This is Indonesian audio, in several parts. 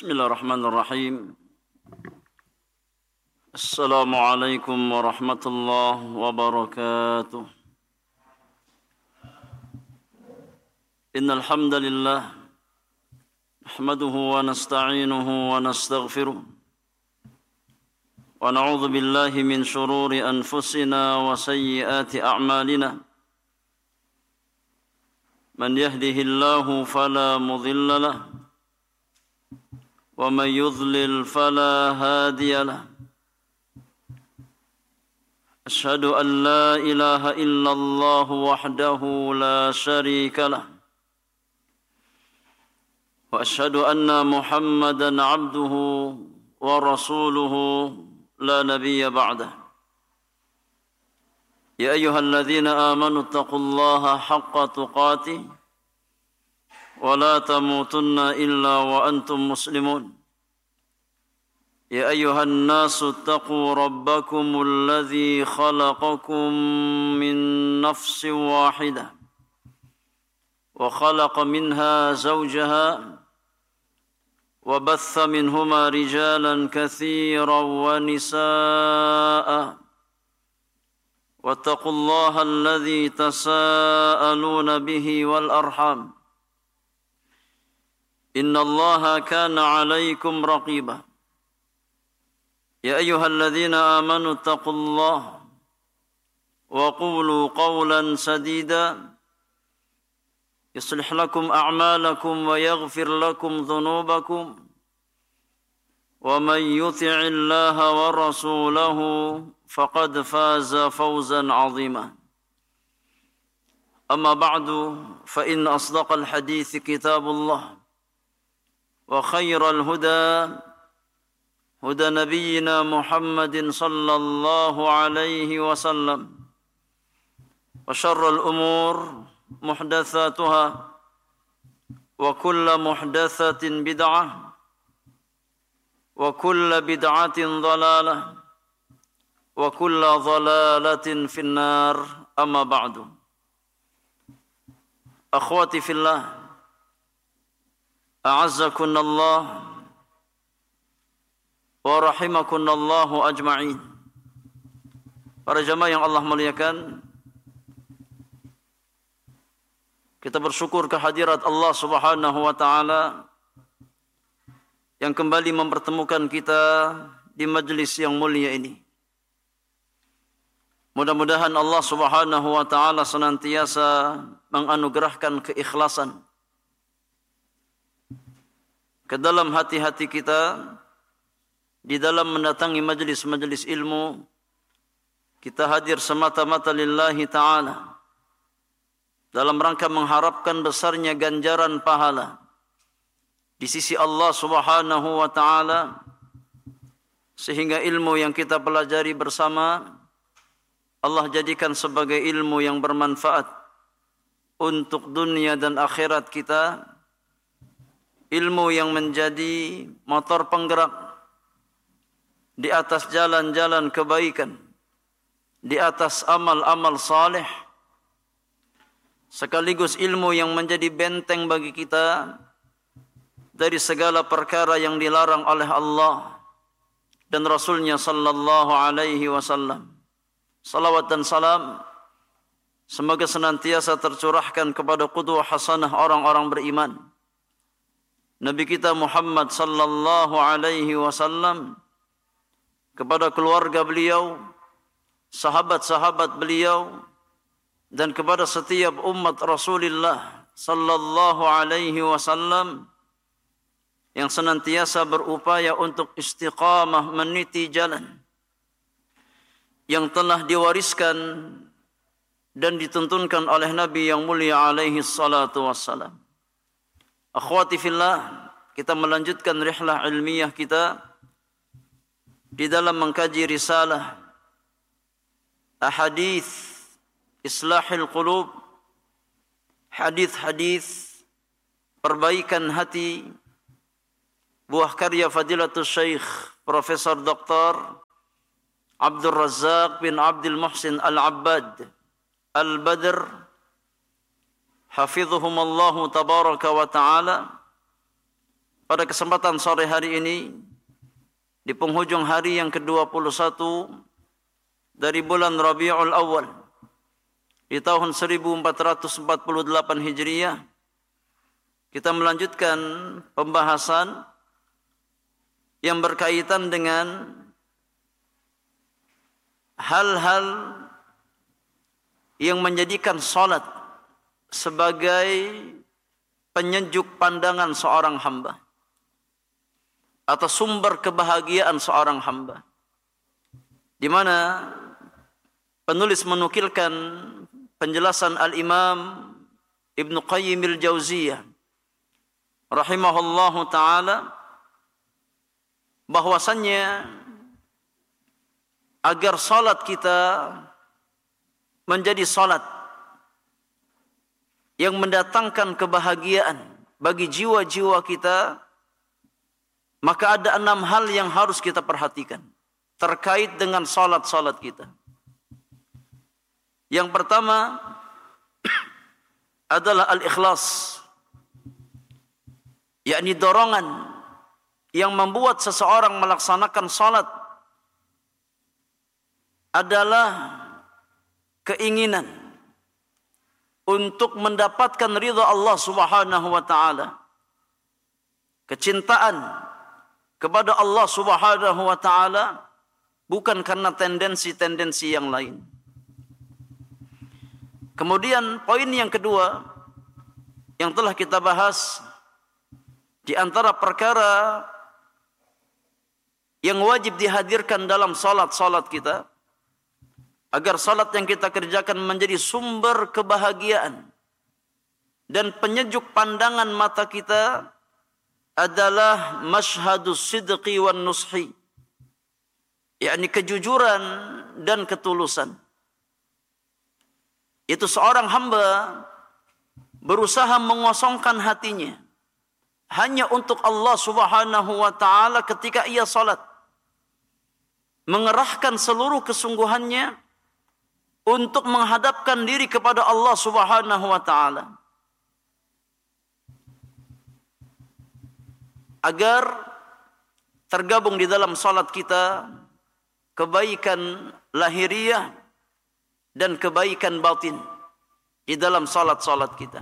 Bismillahirrahmanirrahim. Assalamualaikum warahmatullahi wabarakatuh. Innal hamdalillah nahmaduhu wa nasta'inuhu wa nastaghfiruh wa na'udzu billahi min shururi anfusina wa sayyiati a'malina. Man yahdihillahu fala mudilla lahu ومن يضلل فلا هادي له أشهد أن لا إله إلا الله وحده لا شريك له وأشهد أن محمدا عبده ورسوله لا نبي بعده يا أيها الذين آمنوا اتقوا الله حق تقاته ولا تموتن إلا وأنتم مسلمون يا أيها الناس اتقوا ربكم الذي خلقكم من نفس واحدة وخلق منها زوجها وبث منهما رجالا كثيرا ونساء واتقوا الله الذي تساءلون به والأرحام إن الله كان عليكم رقيبا يا أيها الذين آمنوا اتقوا الله وقولوا قولا سديدا يصلح لكم أعمالكم ويغفر لكم ذنوبكم ومن يطع الله ورسوله فقد فاز فوزا عظيما أما بعد فإن أصدق الحديث كتاب الله وخير الهدى هدى نبينا محمد صلى الله عليه وسلم وشر الأمور محدثاتها وكل محدثة بدعة وكل بدعة ضلالة وكل ضلالة في النار أما بعد أخواتي في الله أعزكن الله ورحمكن الله أجمعين. Para jamaah yang Allah muliakan, kita bersyukur kehadirat Allah Subhanahu wa taala yang kembali mempertemukan kita di majlis yang mulia ini. Mudah-mudahan Allah Subhanahu wa taala senantiasa menganugerahkan keikhlasan ke dalam hati-hati kita di dalam mendatangi majlis-majlis ilmu. Kita hadir semata-mata lillahi ta'ala dalam rangka mengharapkan besarnya ganjaran pahala di sisi Allah Subhanahu wa ta'ala, sehingga ilmu yang kita pelajari bersama Allah jadikan sebagai ilmu yang bermanfaat untuk dunia dan akhirat kita, ilmu yang menjadi motor penggerak di atas jalan-jalan kebaikan, di atas amal-amal saleh, sekaligus ilmu yang menjadi benteng bagi kita dari segala perkara yang dilarang oleh Allah dan Rasulnya sallallahu alaihi wasallam. Salawat dan salam semoga senantiasa tercurahkan kepada qudwah hasanah orang-orang beriman, Nabi kita Muhammad sallallahu alaihi wasallam, kepada keluarga beliau, sahabat-sahabat beliau, dan kepada setiap umat Rasulullah sallallahu alaihi wasallam yang senantiasa berupaya untuk istiqamah meniti jalan yang telah diwariskan dan dituntunkan oleh Nabi yang mulia alaihi salatu wassalam. Akhwati fillah, kita melanjutkan rihlah ilmiah kita di dalam mengkaji risalah Ahadits Islahil Qulub, hadis-hadis perbaikan hati, buah karya Fadilatul Syekh Profesor Dr. Abdul Razak bin Abdul Muhsin Al-Abbad Al-Badr hafidhuhumallahu tabaraka wa ta'ala, pada kesempatan sore hari ini di penghujung hari yang ke-21 dari bulan Rabiul Awal di tahun 1448 Hijriah, kita melanjutkan pembahasan yang berkaitan dengan hal-hal yang menjadikan salat sebagai penyejuk pandangan seorang hamba atau sumber kebahagiaan seorang hamba, di mana penulis menukilkan penjelasan Al-Imam Ibnu Qayyim al-Jauziyah rahimahullahu taala, bahwasannya agar salat kita menjadi salat yang mendatangkan kebahagiaan bagi jiwa-jiwa kita, maka ada 6 hal yang harus kita perhatikan terkait dengan salat-salat kita. Yang pertama adalah al-ikhlas, yakni dorongan yang membuat seseorang melaksanakan salat adalah keinginan untuk mendapatkan ridha Allah Subhanahu wa taala, kecintaan kepada Allah Subhanahu wa taala, bukan karena tendensi-tendensi yang lain. Kemudian poin yang kedua yang telah kita bahas, di antara perkara yang wajib dihadirkan dalam salat-salat kita agar salat yang kita kerjakan menjadi sumber kebahagiaan dan penyejuk pandangan mata kita, adalah masyhadus sidqi wan nushi, yakni kejujuran dan ketulusan. Itu seorang hamba berusaha mengosongkan hatinya hanya untuk Allah Subhanahu wa taala ketika ia salat, mengerahkan seluruh kesungguhannya untuk menghadapkan diri kepada Allah Subhanahu wa taala, agar tergabung di dalam salat kita kebaikan lahiriah dan kebaikan batin di dalam salat-salat kita.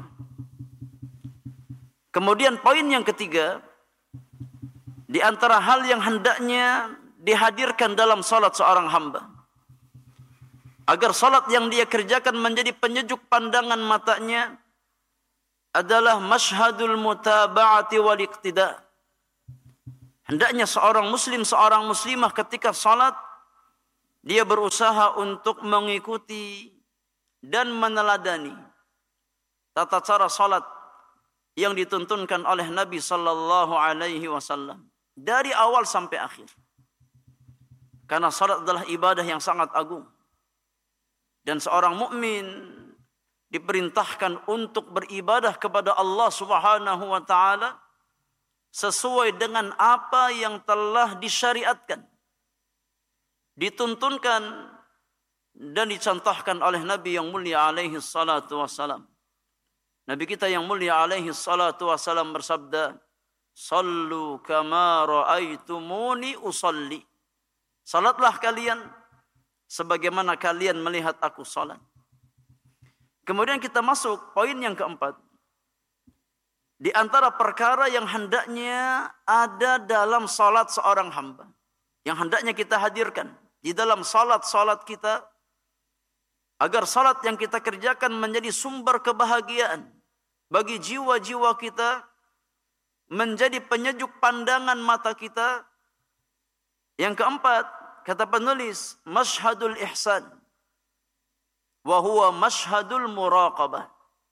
Kemudian poin yang ketiga, di antara hal yang hendaknya dihadirkan dalam salat seorang hamba agar salat yang dia kerjakan menjadi penyejuk pandangan matanya adalah masyhadul mutaba'ati wal iqtida. Hendaknya seorang muslim, seorang muslimah ketika salat dia berusaha untuk mengikuti dan meneladani tata cara salat yang dituntunkan oleh Nabi sallallahu alaihi wasallam dari awal sampai akhir. Karena salat adalah ibadah yang sangat agung. Dan seorang mukmin diperintahkan untuk beribadah kepada Allah Subhanahu wa taala sesuai dengan apa yang telah disyariatkan, dituntunkan dan dicontohkan oleh Nabi yang mulia alaihi salatu wassalam. Nabi kita yang mulia alaihi salatu wassalam bersabda, "Sallu kama ra'aitumuni usalli." Salatlah kalian sebagaimana kalian melihat aku salat. Kemudian kita masuk poin yang keempat. Di antara perkara yang hendaknya ada dalam salat seorang hamba, yang hendaknya kita hadirkan di dalam salat-salat kita, agar salat yang kita kerjakan menjadi sumber kebahagiaan bagi jiwa-jiwa kita, menjadi penyejuk pandangan mata kita. Yang keempat, kata penulis, masyhadul ihsan wa huwa masyhadul muraqabah.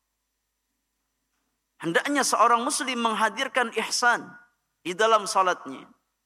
Hendaknya seorang muslim menghadirkan ihsan di dalam salatnya,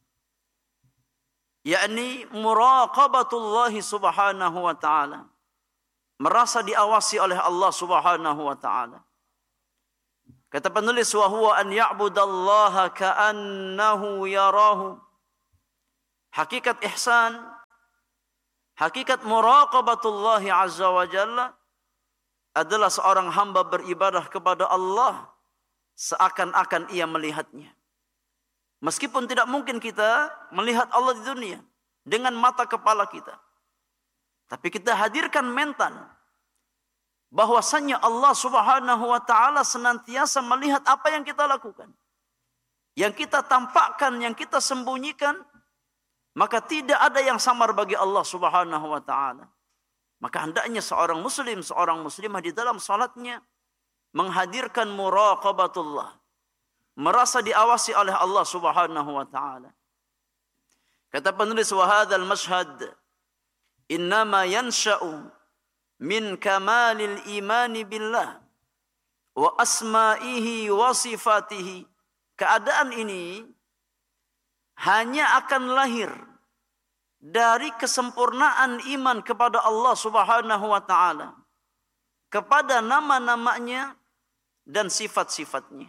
yakni muraqabatullah subhanahu wa ta'ala, merasa diawasi oleh Allah Subhanahu wa taala. Kata penulis, wa huwa an ya'budallaha ka'annahu yarahu. Hakikat ihsan, hakikat muraqabatullah azza wa jalla adalah seorang hamba beribadah kepada Allah seakan-akan ia melihatnya. Meskipun tidak mungkin kita melihat Allah di dunia dengan mata kepala kita. Tapi kita hadirkan mental bahwasannya Allah Subhanahu wa taala senantiasa melihat apa yang kita lakukan. Yang kita tampakkan, yang kita sembunyikan, maka tidak ada yang samar bagi Allah Subhanahu wa taala. Maka hendaknya seorang muslim, seorang muslimah di dalam salatnya menghadirkan muraqabatullah, merasa diawasi oleh Allah Subhanahu wa taala. Kata penulis, wa hadzal mashhad innama yansha'u min kamalil imani billah wa asma'ihi wa sifatihi. Keadaan ini hanya akan lahir dari kesempurnaan iman kepada Allah Subhanahu wa taala, kepada nama-namanya dan sifat-sifatnya.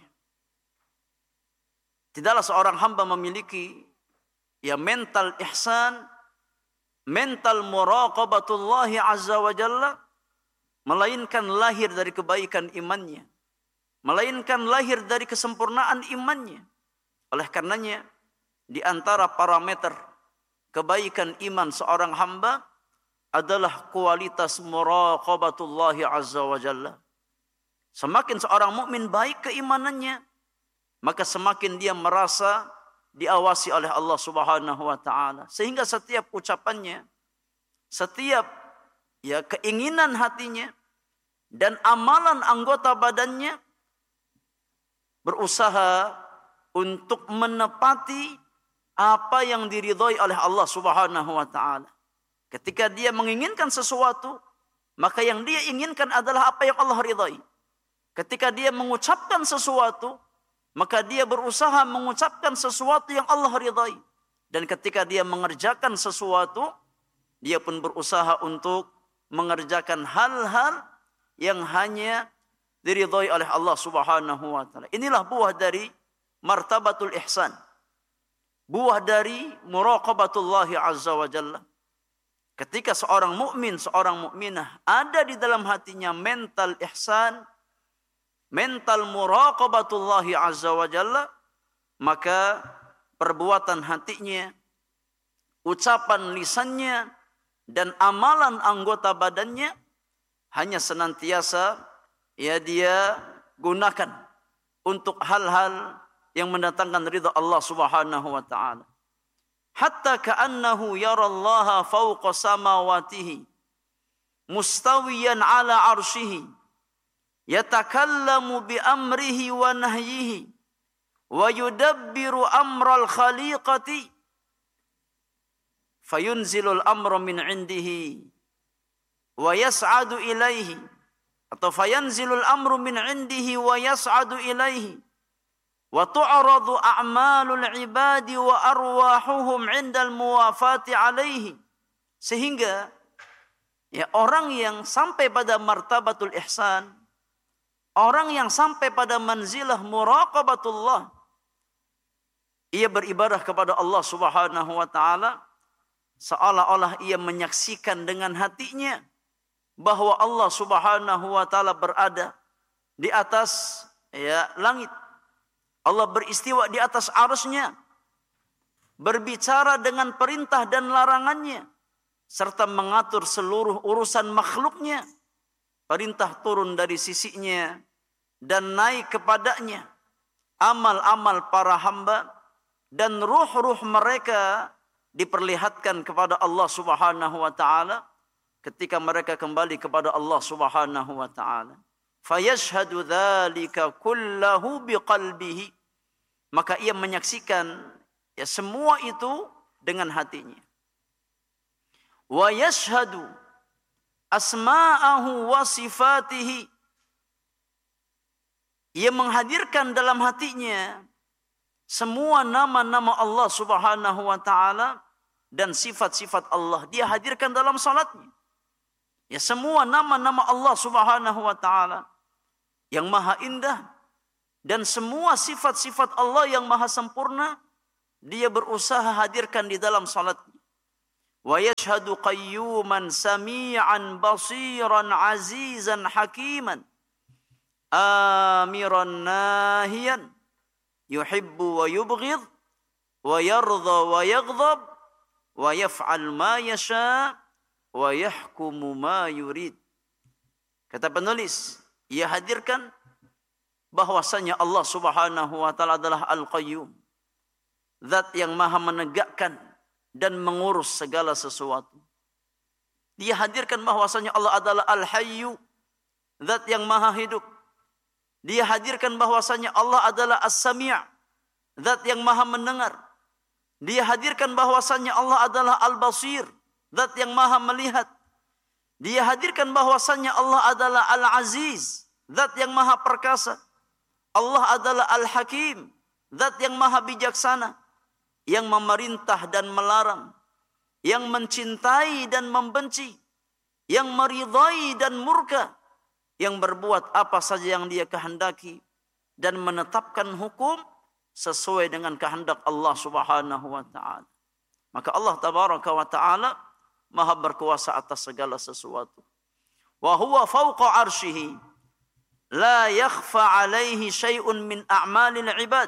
Tidaklah seorang hamba memiliki mental ihsan, mental muraqabatullah azza wa jalla, melainkan lahir dari kebaikan imannya, melainkan lahir dari kesempurnaan imannya. Oleh karenanya, di antara parameter kebaikan iman seorang hamba adalah kualitas muraqabatullah azza wa jalla. Semakin seorang mukmin baik keimanannya, maka semakin dia merasa diawasi oleh Allah Subhanahu wa taala, sehingga setiap ucapannya, setiap keinginan hatinya dan amalan anggota badannya berusaha untuk menepati apa yang diridhai oleh Allah Subhanahu wa taala. Ketika dia menginginkan sesuatu, maka yang dia inginkan adalah apa yang Allah ridhai. Ketika dia mengucapkan sesuatu, maka dia berusaha mengucapkan sesuatu yang Allah ridhai. Dan ketika dia mengerjakan sesuatu, dia pun berusaha untuk mengerjakan hal-hal yang hanya diridhai oleh Allah Subhanahu wa taala. Inilah buah dari martabatul ihsan. Buah dari muraqabatullah azza wa jalla. Ketika seorang mukmin, seorang mukminah ada di dalam hatinya mental ihsan, mental muraqabatullah azza wa jalla, maka perbuatan hatinya, ucapan lisannya, dan amalan anggota badannya hanya senantiasa dia gunakan untuk hal-hal yang mendatangkan ridha Allah Subhanahu wa taala. Hatta ka'annahu yarallaha fawqa samawatihi mustawiyan ala arsyihi yatakallamu bi amrihi wa nahyihi wa yudabbiru amral khaliqati fayunzilul amra min indihi wa yas'adu ilaihi, atau fayanzilul amru min indihi wa yas'adu ilaihi wa tu'radu a'malul ibadi wa arwahuhum 'indal muwafati alaihi. Sehingga orang yang sampai pada martabatul ihsan, orang yang sampai pada manzilah muraqabatullah, ia beribadah kepada Allah Subhanahu wa taala seolah-olah ia menyaksikan dengan hatinya bahwa Allah Subhanahu wa taala berada di atas langit. Allah beristiwa di atas arsy-Nya, berbicara dengan perintah dan larangannya, serta mengatur seluruh urusan makhluknya. Perintah turun dari sisinya dan naik kepadanya. Amal-amal para hamba dan ruh-ruh mereka diperlihatkan kepada Allah Subhanahu wa taala ketika mereka kembali kepada Allah Subhanahu wa taala. Fayashhadu dzalika kullahu biqalbihi, maka ia menyaksikan semua itu dengan hatinya. Wa yashhadu asma'ahu wa sifatihi, ia menghadirkan dalam hatinya semua nama-nama Allah Subhanahu wa taala dan sifat-sifat Allah. Dia hadirkan dalam salatnya. Semua nama-nama Allah Subhanahu wa taala yang maha indah dan semua sifat-sifat Allah yang maha sempurna, dia berusaha hadirkan di dalam salatnya. Wa yashhadu qayyuman sami'an basiran azizan hakiman amiran nahiyan yuhibbu wa yubghid wa yardha wa yaghdab wa yaf'al ma yasha wa yahkumu ma yurid. Kata penulis, ia hadirkan bahwasanya Allah Subhanahu wa taala adalah Al-Qayyum, zat yang maha menegakkan dan mengurus segala sesuatu. Dia hadirkan bahwasanya Allah adalah Al-Hayyu, zat yang maha hidup. Dia hadirkan bahwasanya Allah adalah As-Sami', zat yang maha mendengar. Dia hadirkan bahwasanya Allah adalah Al-Basir, zat yang maha melihat. Dia hadirkan bahwasanya Allah adalah Al-Aziz, zat yang maha perkasa. Allah adalah Al-Hakim, zat yang maha bijaksana, yang memerintah dan melarang, yang mencintai dan membenci, yang meridai dan murka, yang berbuat apa saja yang dia kehendaki dan menetapkan hukum sesuai dengan kehendak Allah Subhanahu wa taala. Maka Allah tabaraka wa taala maha berkuasa atas segala sesuatu. Wa huwa fawqa arsyihi la yakhfa alaihi syai'un min a'malil ibad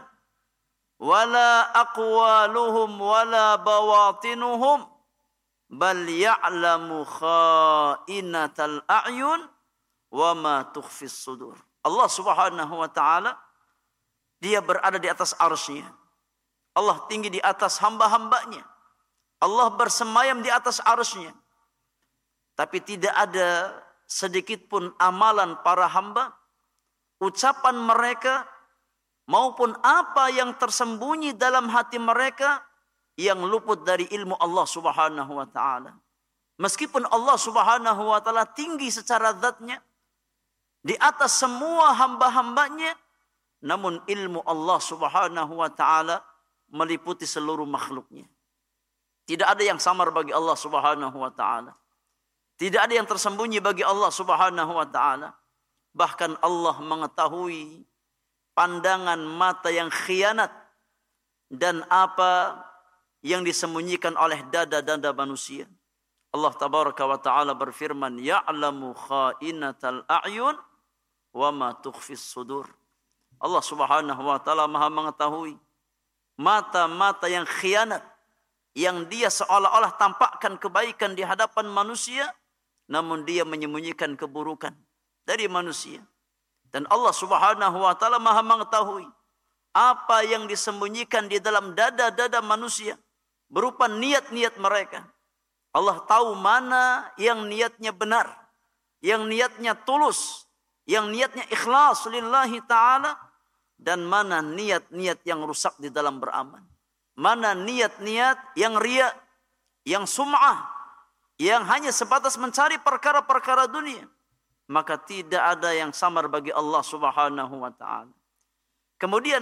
wala aqwaluhum wala bawatinuhum bal ya'lamu kha'inatal a'yun wa ma tukhfis sudur. Allah Subhanahu wa taala dia berada di atas arsy-Nya. Allah tinggi di atas hamba-hambanya. Allah bersemayam di atas arsy-Nya. Tapi tidak ada sedikit pun amalan para hamba, ucapan mereka maupun apa yang tersembunyi dalam hati mereka yang luput dari ilmu Allah Subhanahu wa taala. Meskipun Allah Subhanahu wa taala tinggi secara zatnya di atas semua hamba-hambanya, namun ilmu Allah Subhanahu wa taala meliputi seluruh makhluknya. Tidak ada yang samar bagi Allah Subhanahu wa taala. Tidak ada yang tersembunyi bagi Allah Subhanahu wa taala. Bahkan Allah mengetahui pandangan mata yang khianat dan apa yang disembunyikan oleh dada-dada manusia. Allah tabaraka wa taala berfirman, ya'lamu kha'inatal a'yun wa ma tukhfis sudur. Allah Subhanahu wa taala maha mengetahui mata-mata yang khianat, yang dia seolah-olah tampakkan kebaikan di hadapan manusia, namun dia menyembunyikan keburukan dari manusia. Dan Allah Subhanahu wa taala maha mengetahui apa yang disembunyikan di dalam dada-dada manusia berupa niat-niat mereka. Allah tahu mana yang niatnya benar, yang niatnya tulus, yang niatnya ikhlas lillahi ta'ala, dan mana niat-niat yang rusak di dalam beramal. Mana niat-niat yang riya, yang sum'ah, yang hanya sebatas mencari perkara-perkara dunia. Maka tidak ada yang samar bagi Allah Subhanahu wa ta'ala. Kemudian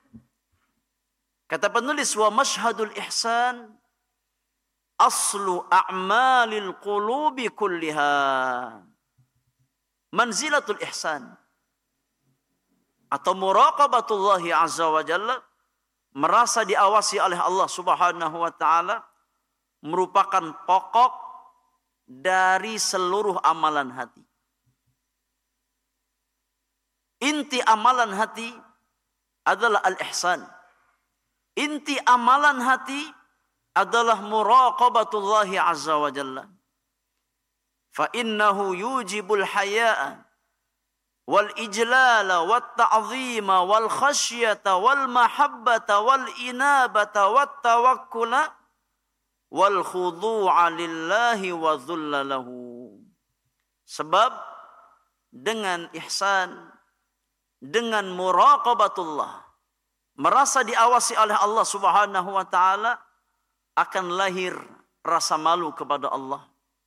kata penulis, wa mashhadul ihsan aslu a'malil qulubi kulliha. Manzilatul ihsan atau muraqabatullahi azza wa jalla, merasa diawasi oleh Allah Subhanahu wa taala, merupakan pokok dari seluruh amalan hati. Inti amalan hati adalah al-ihsan. Inti amalan hati adalah muraqabatullahi azza wa jalla. Fa innahu yujibul haya'a wal ijlala wat ta'zima wal khasyata wal mahabbata wal inabata wat tawakkula wal khudu'a lillahi wa dhulla lahu. Sebab dengan ihsan, dengan muraqabatullah, merasa diawasi oleh Allah Subhanahu wa taala, akan lahir rasa malu kepada Allah.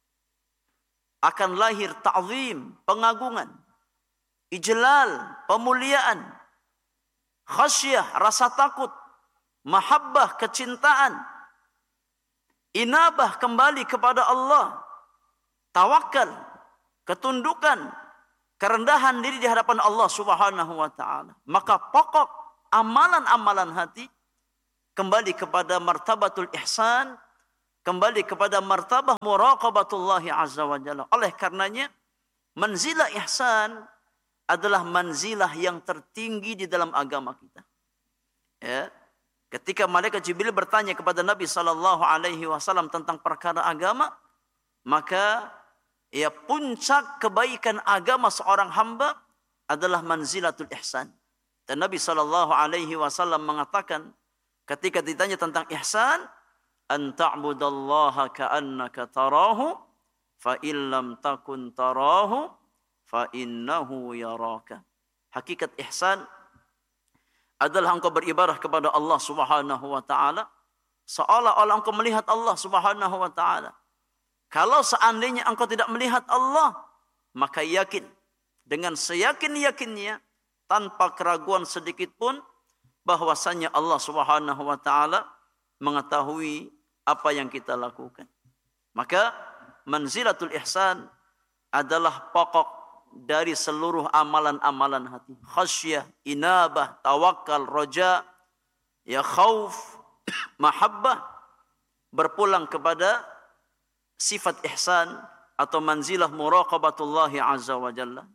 Akan lahir ta'zim, pengagungan, ijlal, pemuliaan, khasyah, rasa takut, mahabbah, kecintaan, inabah, kembali kepada Allah, tawakal, ketundukan, kerendahan diri di hadapan Allah Subhanahu wa taala. Maka pokok amalan-amalan hati kembali kepada martabatul ihsan, kembali kepada martabah muraqabatullahi azza wa jalla. Oleh karenanya manzilah ihsan adalah manzilah yang tertinggi di dalam agama kita. Ya. Ketika malaikat Jibril bertanya kepada Nabi sallallahu alaihi wasallam tentang perkara agama, maka ya puncak kebaikan agama seorang hamba adalah manzilatul ihsan. Dan Nabi sallallahu alaihi wasallam mengatakan ketika ditanya tentang ihsan, an ta'budallaha ka'annaka tarahu fa illam takun tarahu fa innahu yaraka. Hakikat ihsan adalah engkau beribadah kepada Allah Subhanahu wa taala seolah-olah engkau melihat Allah Subhanahu wa taala. Kalau seandainya engkau tidak melihat Allah, maka yakin dengan seyakin-yakinnya tanpa keraguan sedikit pun bahwasanya Allah Subhanahu wa taala mengetahui apa yang kita lakukan. Maka manzilatul ihsan adalah pokok dari seluruh amalan-amalan hati. Khasyah, inabah, tawakal, roja, ya khauf, mahabbah, berpulang kepada sifat ihsan atau manzilah muraqabatullahi azza wa jalla.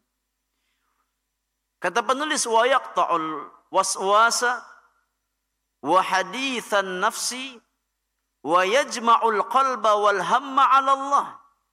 Kata penulis, wa yaqta'ul waswasa wa hadithan nafsi wa yajma'ul qalba wal hamma 'ala Allah.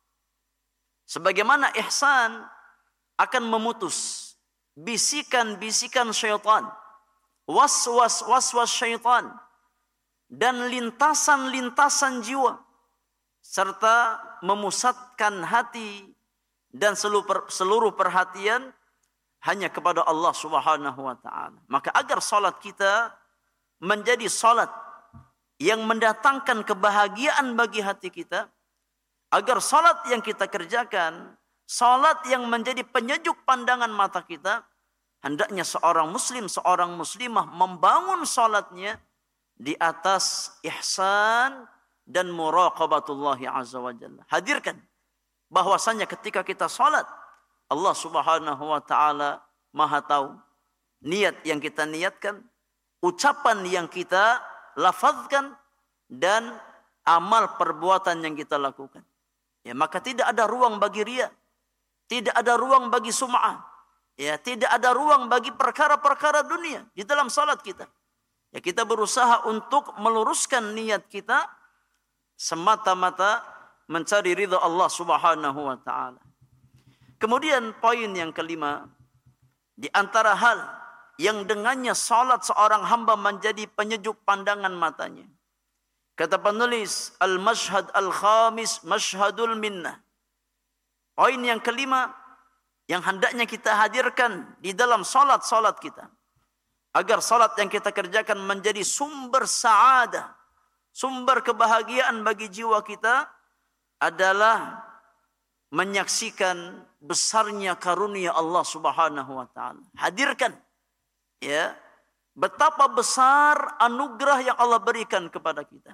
Sebagaimana ihsan akan memutus bisikan-bisikan syaitan, waswas syaitan, dan lintasan-lintasan jiwa, serta memusatkan hati dan seluruh perhatian hanya kepada Allah Subhanahu wa taala. Maka agar salat kita menjadi salat yang mendatangkan kebahagiaan bagi hati kita, agar salat yang kita kerjakan salat yang menjadi penyejuk pandangan mata kita, hendaknya seorang muslim, seorang muslimah membangun salatnya di atas ihsan dan muraqabatullahi azza wa jalla. Hadirkan bahwasanya ketika kita salat, Allah Subhanahu wa taala Maha tahu niat yang kita niatkan, ucapan yang kita lafazkan, dan amal perbuatan yang kita lakukan. Ya, maka tidak ada ruang bagi riya. Tidak ada ruang bagi sum'ah. Ya, tidak ada ruang bagi perkara-perkara dunia di dalam salat kita. Ya, kita berusaha untuk meluruskan niat kita semata-mata mencari ridha Allah Subhanahu wa taala. Kemudian poin yang kelima, di antara hal yang dengannya salat seorang hamba menjadi penyejuk pandangan matanya. Kata penulis, al-mashhad al-khamis mashhadul minnah. Poin yang kelima yang hendaknya kita hadirkan di dalam salat-salat kita, agar salat yang kita kerjakan menjadi sumber sa'adah, sumber kebahagiaan bagi jiwa kita, adalah menyaksikan besarnya karunia Allah Subhanahu wa taala. Hadirkan ya betapa besar anugerah yang Allah berikan kepada kita.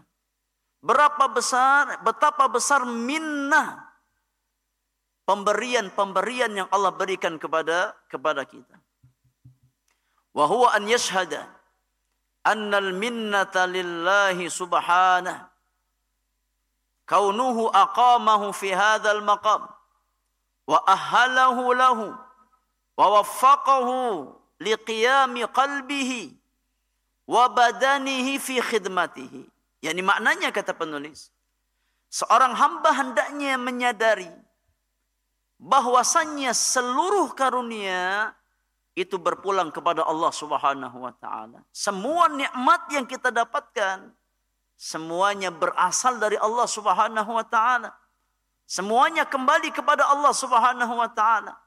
Betapa besar minnah pemberian yang Allah berikan kepada kita. Wa huwa an yashhada annal minnata lillahi subhanahu kaunuhu aqamahu fi hadzal maqam wa ahhalahu lahu wa waffaqahu liqiyami qalbihi wa badanihi fi khidmatihi. Yani maknanya, kata penulis, seorang hamba hendaknya menyadari bahwasannya seluruh karunia itu berpulang kepada Allah Subhanahu wa taala. Semua nikmat yang kita dapatkan semuanya berasal dari Allah Subhanahu wa taala. Semuanya kembali kepada Allah Subhanahu wa taala.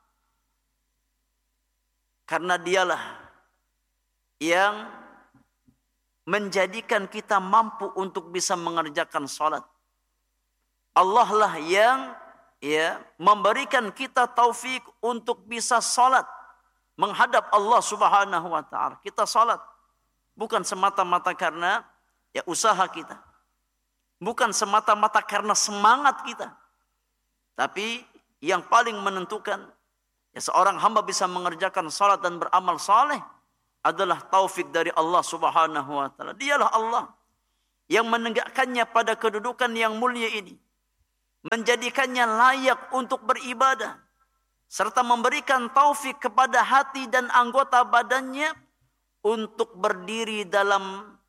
Karena dialah yang menjadikan kita mampu untuk bisa mengerjakan salat. Allah lah yang memberikan kita taufik untuk bisa salat menghadap Allah Subhanahu wa taala. Kita salat bukan semata-mata karena usaha kita. Bukan semata-mata karena semangat kita. Tapi yang paling menentukan seorang hamba bisa mengerjakan salat dan beramal saleh adalah taufik dari Allah Subhanahu wa taala. Dialah Allah yang menegakkannya pada kedudukan yang mulia ini, menjadikannya layak untuk beribadah, serta memberikan taufik kepada hati dan anggota badannya untuk berdiri dalam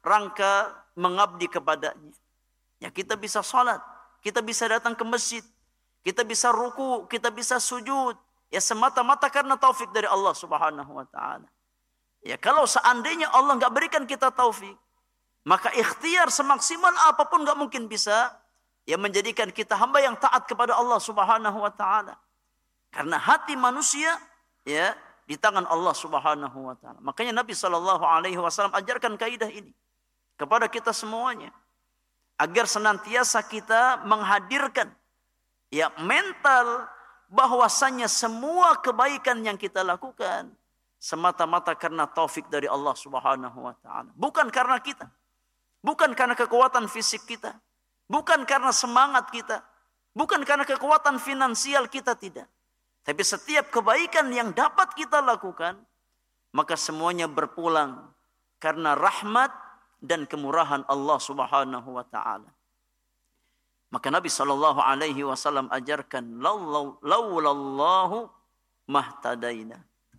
rangka mengabdi kepadanya. Ya, kita bisa salat, kita bisa datang ke masjid, kita bisa ruku, kita bisa sujud, ya semata-mata karena taufik dari Allah Subhanahu wa taala. Ya, kalau seandainya Allah enggak berikan kita taufik, maka ikhtiar semaksimal apapun enggak mungkin bisa ya menjadikan kita hamba yang taat kepada Allah Subhanahu wa taala. Karena hati manusia ya di tangan Allah Subhanahu wa taala. Makanya Nabi sallallahu alaihi wasallam ajarkan kaidah ini kepada kita semuanya agar senantiasa kita menghadirkan ya mental bahwasanya semua kebaikan yang kita lakukan semata-mata karena taufik dari Allah Subhanahu wa taala. Bukan karena kita. Bukan karena kekuatan fisik kita. Bukan karena semangat kita. Bukan karena kekuatan finansial kita, tidak. Tapi setiap kebaikan yang dapat kita lakukan, maka semuanya berpulang karena rahmat dan kemurahan Allah Subhanahu wa taala. Maka Nabi sallallahu alaihi wasallam ajarkan laulallahu mahtadaina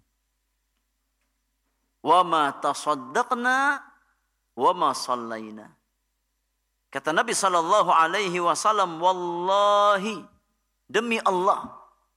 wa ma tasaddaqna wa ma sallaina. Kata Nabi sallallahu alaihi wasallam, wallahi demi Allah,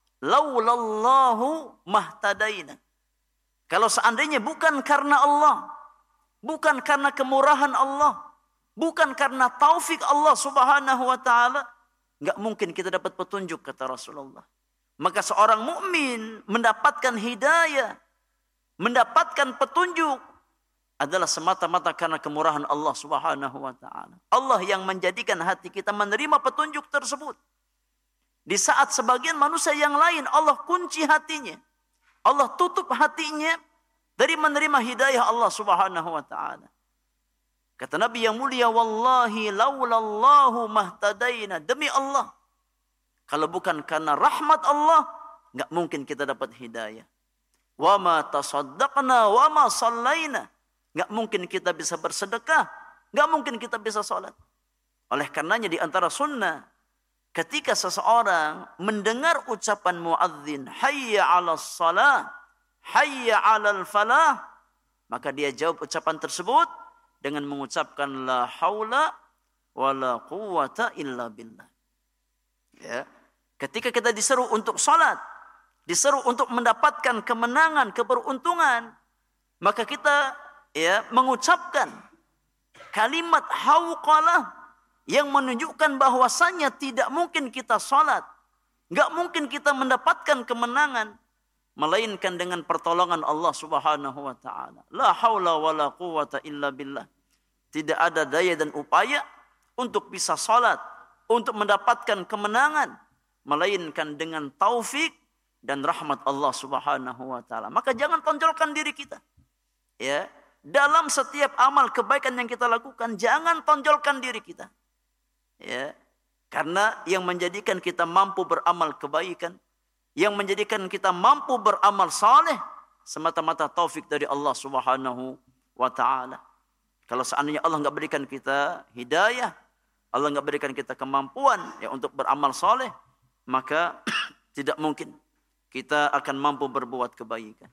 laulallahu mahtadaina. Kalau seandainya bukan karena Allah, bukan karena kemurahan Allah, bukan karena taufik Allah Subhanahu wa taala, enggak mungkin kita dapat petunjuk, kata Rasulullah. Maka seorang mukmin mendapatkan hidayah, mendapatkan petunjuk adalah semata-mata karena kemurahan Allah Subhanahu wa taala. Allah yang menjadikan hati kita menerima petunjuk tersebut. Di saat sebagian manusia yang lain Allah kunci hatinya, Allah tutup hatinya dari menerima hidayah Allah Subhanahu wa taala. Kata Nabi yang mulia, wallahi laulallahu mahtadaina, demi Allah, kalau bukan karena rahmat Allah, enggak mungkin kita dapat hidayah. Wa ma tasaddaqna wa ma sallaina, enggak mungkin kita bisa bersedekah, enggak mungkin kita bisa salat. Oleh karenanya di antara sunnah, ketika seseorang mendengar ucapan muadzin, hayya 'alas shalah, hayya 'alal falah, maka dia jawab ucapan tersebut dengan mengucapkan la haula wala quwwata illa billah. Ya. Ketika kita diseru untuk salat, diseru untuk mendapatkan kemenangan, keberuntungan, maka kita ya mengucapkan kalimat hauqalah yang menunjukkan bahwasanya tidak mungkin kita salat, enggak mungkin kita mendapatkan kemenangan melainkan dengan pertolongan Allah Subhanahu wa taala. La haula wala quwwata illa billah. Tidak ada daya dan upaya untuk bisa salat, untuk mendapatkan kemenangan melainkan dengan taufik dan rahmat Allah Subhanahu wa taala. Maka jangan tonjolkan diri kita. Ya, dalam setiap amal kebaikan yang kita lakukan, jangan tonjolkan diri kita. Ya, karena yang menjadikan kita mampu beramal kebaikan, yang menjadikan kita mampu beramal saleh semata-mata taufik dari Allah Subhanahu wa taala. Kalau seandainya Allah enggak berikan kita hidayah, Allah enggak berikan kita kemampuan ya untuk beramal saleh, maka tidak mungkin kita akan mampu berbuat kebaikan.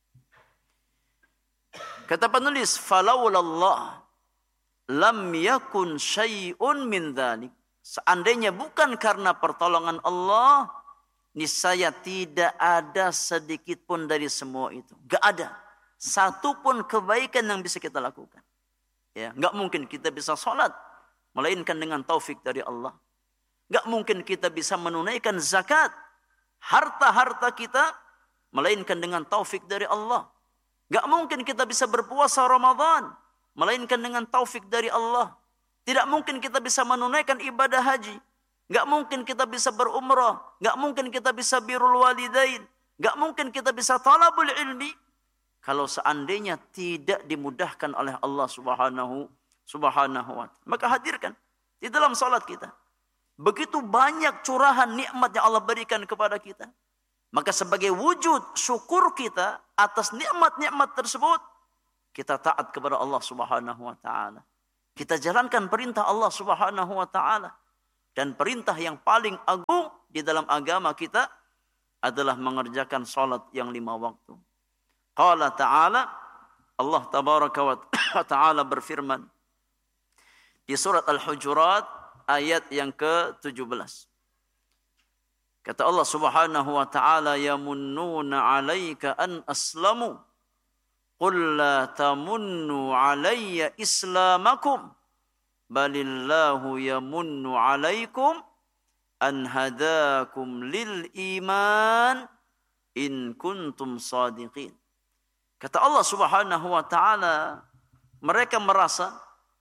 Kata penulis, falaulallah lam yakun syai'un min dzalik. Seandainya bukan karena pertolongan Allah, niscaya tidak ada sedikit pun dari semua itu. Enggak ada satu pun kebaikan yang bisa kita lakukan. Ya, enggak mungkin kita bisa salat melainkan dengan taufik dari Allah. Enggak mungkin kita bisa menunaikan zakat, harta-harta kita melainkan dengan taufik dari Allah. Enggak mungkin kita bisa berpuasa Ramadan melainkan dengan taufik dari Allah. Tidak mungkin kita bisa menunaikan ibadah haji. Enggak mungkin kita bisa berumrah, enggak mungkin kita bisa birrul walidain, enggak mungkin kita bisa talabul ilmi kalau seandainya tidak dimudahkan oleh Allah Subhanahu wa taala. Maka hadirkan di dalam salat kita. Begitu banyak curahan nikmat yang Allah berikan kepada kita. Maka sebagai wujud syukur kita atas nikmat-nikmat tersebut, kita taat kepada Allah Subhanahu wa taala. Kita jalankan perintah Allah Subhanahu wa taala. Dan perintah yang paling agung di dalam agama kita adalah mengerjakan salat yang 5 waktu. Qala ta'ala, Allah tabaraka wa ta'ala berfirman, di surat Al-Hujurat ayat yang ke-17. Kata Allah Subhanahu wa taala, yamunnuna 'alaika an aslamu qul la tamunnu 'alayya islamakum balillahu yamunnu 'alaikum an hadakum lil iman in kuntum sadiqin. Kata Allah Subhanahu wa taala, mereka merasa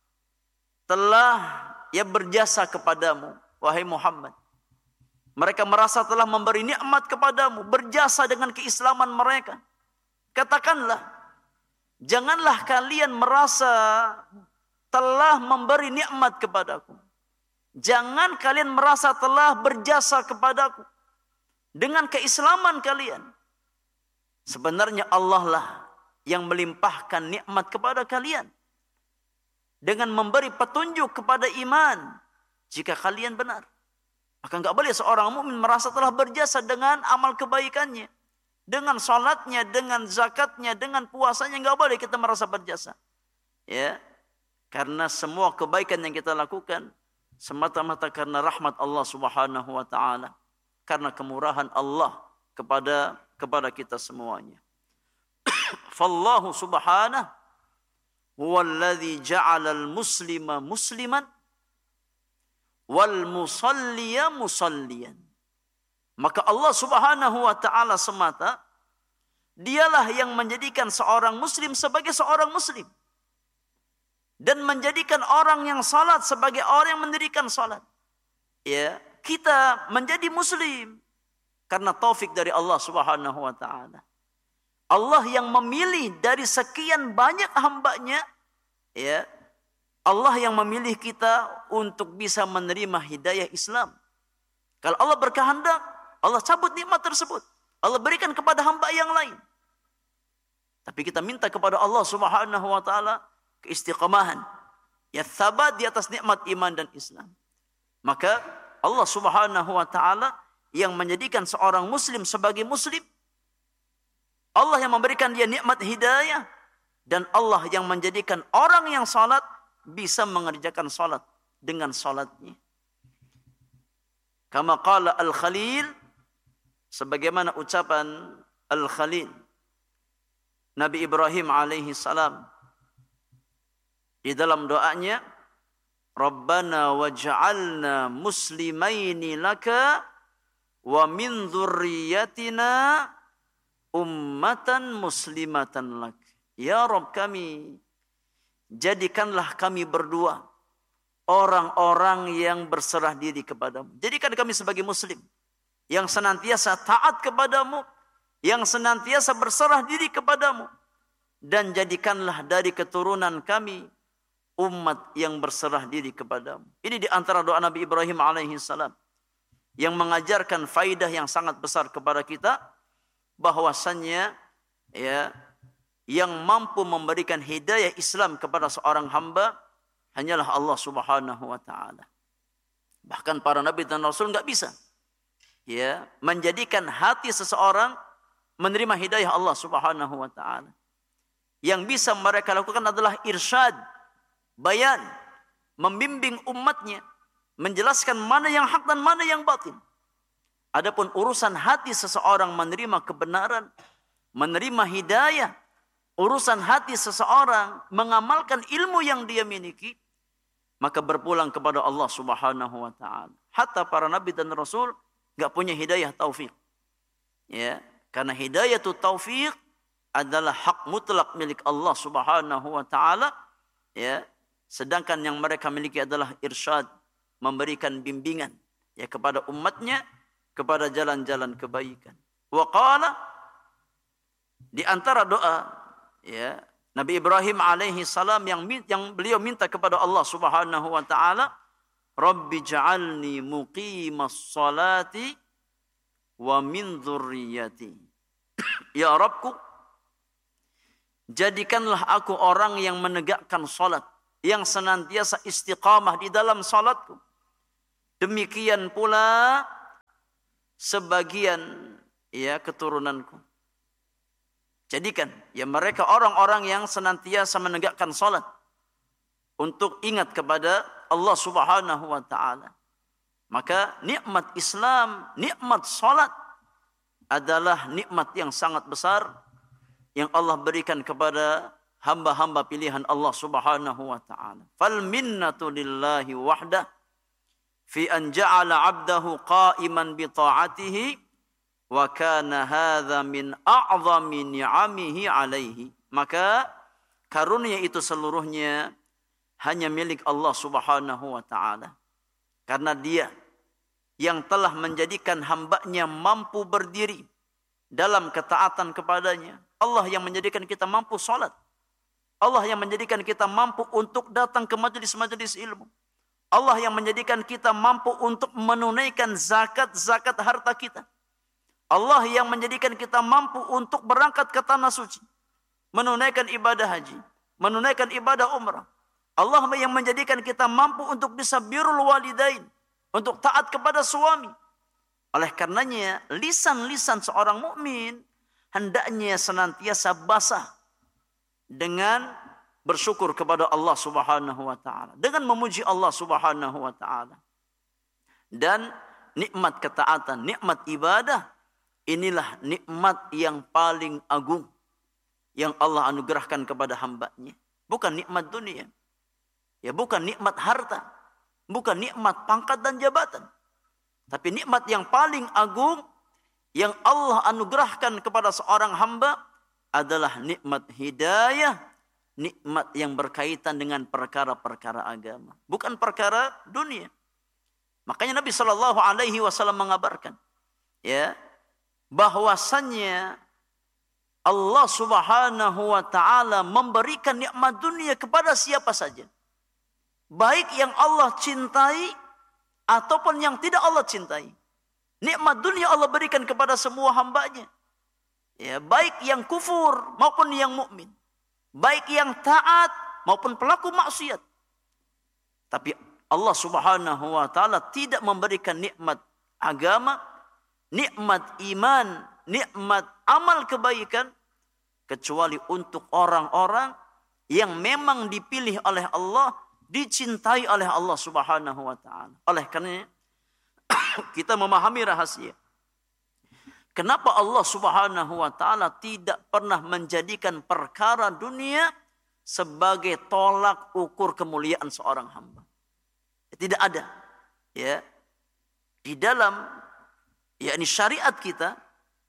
telah berjasa kepadamu wahai Muhammad. Mereka merasa telah memberi nikmat kepadamu, berjasa dengan keislaman mereka. Katakanlah, janganlah kalian merasa telah memberi nikmat kepadaku. Jangan kalian merasa telah berjasa kepadaku dengan keislaman kalian. Sebenarnya Allah lah yang melimpahkan nikmat kepada kalian dengan memberi petunjuk kepada iman jika kalian benar. Maka enggak boleh seorang mukmin merasa telah berjasa dengan amal kebaikannya, dengan salatnya, dengan zakatnya, dengan puasanya. Enggak boleh kita merasa berjasa. Ya. Karena semua kebaikan yang kita lakukan semata-mata karena rahmat Allah Subhanahu wa taala, karena kemurahan Allah kepada kita semuanya. Fallahu subhanahu huwallazi ja'alal muslima musliman wal musalliya musalliyan. Maka Allah Subhanahu wa taala semata dialah yang menjadikan seorang muslim sebagai seorang muslim, dan menjadikan orang yang salat sebagai orang yang mendirikan salat. Ya, kita menjadi muslim karena taufik dari Allah Subhanahu wa taala. Allah yang memilih dari sekian banyak hambanya, ya, Allah yang memilih kita untuk bisa menerima hidayah Islam. Kalau Allah berkehendak, Allah cabut nikmat tersebut. Allah berikan kepada hamba yang lain. Tapi kita minta kepada Allah Subhanahu wa taala keistiqamahan, ya, thabat di atas nikmat iman dan Islam. Maka Allah Subhanahu wa taala yang menjadikan seorang muslim sebagai muslim, Allah yang memberikan dia nikmat hidayah, dan Allah yang menjadikan orang yang salat bisa mengerjakan salat dengan salatnya. Kama qala Al-Khalil, sebagaimana ucapan Al-Khalil Nabi Ibrahim alaihi salam di dalam doanya, Rabbana waj'alna muslimaini laka wa min dzurriyyatina ummatan muslimatan lak. Ya Rabb kami, jadikanlah kami berdua orang-orang yang berserah diri kepadamu. Jadikan kami sebagai muslim yang senantiasa taat kepadamu, yang senantiasa berserah diri kepadamu, dan jadikanlah dari keturunan kami umat yang berserah diri kepadamu. Ini di antara doa Nabi Ibrahim alaihi salam yang mengajarkan faidah yang sangat besar kepada kita, bahwasannya, ya, yang mampu memberikan hidayah Islam kepada seorang hamba hanyalah Allah Subhanahu wa taala. Bahkan para nabi dan rasul enggak bisa, ya, menjadikan hati seseorang menerima hidayah Allah Subhanahu wa taala. Yang bisa mereka lakukan adalah irsyad, bayan, membimbing umatnya, menjelaskan mana yang hak dan mana yang batil. Adapun urusan hati seseorang menerima kebenaran, menerima hidayah, urusan hati seseorang mengamalkan ilmu yang dia miliki, maka berpulang kepada Allah Subhanahu wa taala. Hatta para nabi dan rasul enggak punya hidayah taufik. Ya, karena hidayah taufik adalah hak mutlak milik Allah Subhanahu wa taala, ya. Sedangkan yang mereka miliki adalah irsyad, memberikan bimbingan, ya, kepada umatnya kepada jalan-jalan kebaikan. Wa qala, di antara doa, ya, Nabi Ibrahim alaihi salam yang beliau minta kepada Allah Subhanahu wa taala, Rabbi ja'alni muqimas salati wa min dzurriyyati. Ya Rabbku, jadikanlah aku orang yang menegakkan salat, yang senantiasa istiqamah di dalam salatku. Demikian pula sebagian, ya, keturunanku. Jadikan, ya, mereka orang-orang yang senantiasa menegakkan salat untuk ingat kepada Allah Subhanahu wa taala. Maka nikmat Islam, nikmat salat adalah nikmat yang sangat besar yang Allah berikan kepada hamba-hamba pilihan Allah Subhanahu wa taala. Fal minnatu lillahi wahdah fi an ja'ala 'abdahu qa'iman bi ta'atihi wa kana hadza min a'zami ni'amihi 'alaihi. Maka karunia itu seluruhnya hanya milik Allah Subhanahu wa taala. Karena Dia yang telah menjadikan hamba-Nya mampu berdiri dalam ketaatan kepadanya. Allah yang menjadikan kita mampu salat. Allah yang menjadikan kita mampu untuk datang ke majelis-majelis ilmu. Allah yang menjadikan kita mampu untuk menunaikan zakat harta kita. Allah yang menjadikan kita mampu untuk berangkat ke tanah suci, menunaikan ibadah haji, menunaikan ibadah umrah. Allah yang menjadikan kita mampu untuk bisa birrul walidain, untuk taat kepada suami. Oleh karenanya, lisan-lisan seorang mukmin hendaknya senantiasa basah dengan bersyukur kepada Allah Subhanahu wa taala, dengan memuji Allah Subhanahu wa taala. Dan nikmat ketaatan, nikmat ibadah, inilah nikmat yang paling agung yang Allah anugerahkan kepada hamba-Nya. Bukan nikmat dunia. Ya, bukan nikmat harta, bukan nikmat pangkat dan jabatan. Tapi nikmat yang paling agung yang Allah anugerahkan kepada seorang hamba adalah nikmat hidayah, nikmat yang berkaitan dengan perkara-perkara agama, bukan perkara dunia. Makanya Nabi sallallahu alaihi wasallam mengabarkan, ya, bahwasannya Allah Subhanahu wa taala memberikan nikmat dunia kepada siapa saja. Baik yang Allah cintai ataupun yang tidak Allah cintai. Nikmat dunia Allah berikan kepada semua hamba-Nya. Ya, baik yang kufur maupun yang mukmin. Baik yang taat maupun pelaku maksiat. Tapi Allah Subhanahu wa taala tidak memberikan nikmat agama, nikmat iman, nikmat amal kebaikan kecuali untuk orang-orang yang memang dipilih oleh Allah, dicintai oleh Allah Subhanahu wa taala. Oleh karena kita memahami rahasia. Kenapa Allah Subhanahu wa taala tidak pernah menjadikan perkara dunia sebagai tolak ukur kemuliaan seorang hamba? Tidak ada. Ya. Di dalam yakni syariat kita,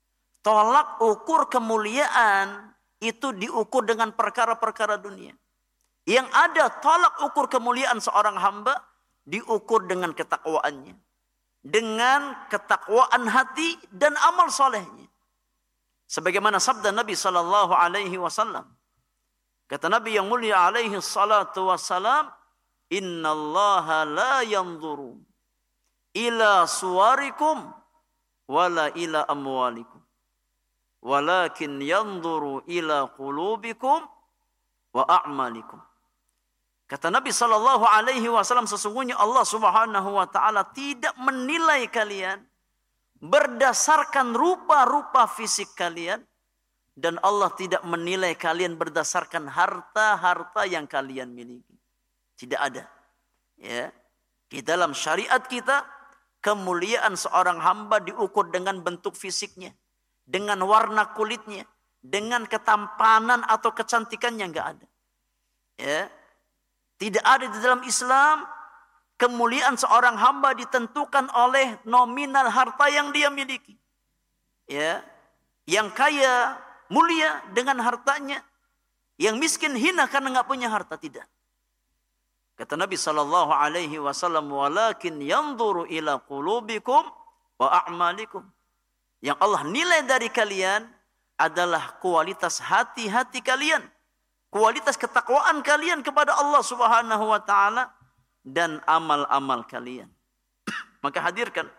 tolak ukur kemuliaan itu diukur dengan perkara-perkara dunia. Yang ada tolak ukur kemuliaan seorang hamba diukur dengan ketakwaannya. Dengan ketakwaan hati dan amal solehnya. Sebagaimana sabda Nabi sallallahu alaihi wasallam. Kata Nabi yang mulia alaihi salatu wassalam, "Innallaha la yanzuru ila suwarikum wala ila amwalikum. Walakin yanzuru ila qulubikum wa a'malikum." Kata Nabi sallallahu alaihi wasallam, sesungguhnya Allah Subhanahu wa taala tidak menilai kalian berdasarkan rupa-rupa fisik kalian, dan Allah tidak menilai kalian berdasarkan harta-harta yang kalian miliki. Tidak ada. Ya. Di dalam syariat kita, kemuliaan seorang hamba diukur dengan bentuk fisiknya, dengan warna kulitnya, dengan ketampanan atau kecantikannya, enggak ada. Ya. Tidak ada di dalam Islam kemuliaan seorang hamba ditentukan oleh nominal harta yang dia miliki. Ya, yang kaya mulia dengan hartanya, yang miskin hina karena enggak punya harta, tidak. Kata Nabi sallallahu alaihi wasallam, "Walakin yanzuru ila qulubikum wa a'malikum." Yang Allah nilai dari kalian adalah kualitas hati-hati kalian, kualitas ketakwaan kalian kepada Allah Subhanahu wa taala dan amal-amal kalian. Maka hadirkan